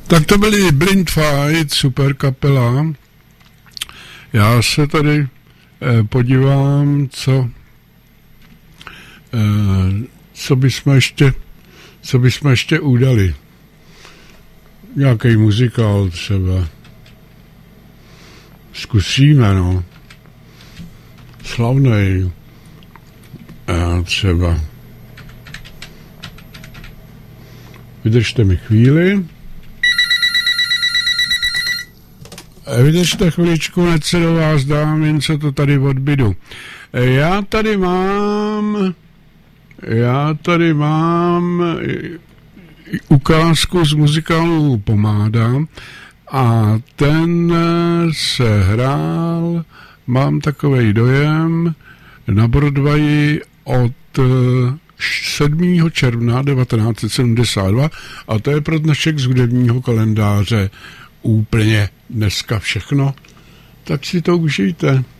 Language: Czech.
Tak to byli Blind Fight, super kapela. Já se tady podívám, co bychom ještě udali. Nějaký muzikál třeba. Zkusíme, no. Slavnej. Třeba. Vydržte mi chvíli. Vydržte chviličku, hned se do vás dám, jen co to tady odbydu. Já tady mám ukázku z muzikálu Pomáda a ten se hrál, mám takovej dojem, na Broadwayi od 7. června 1972 a to je pro dnešek z hudebního kalendáře úplně dneska všechno. Tak si to užijte.